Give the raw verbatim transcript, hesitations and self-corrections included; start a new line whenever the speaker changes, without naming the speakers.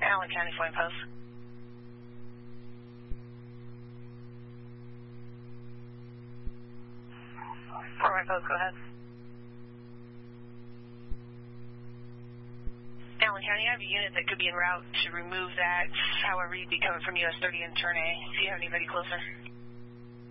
Allen County Flying Post. Fort Wayne Post, go ahead. Allen County, I have a unit that could be en route to remove that. However, you'd be coming from U S thirty and turn A. Do you have anybody closer?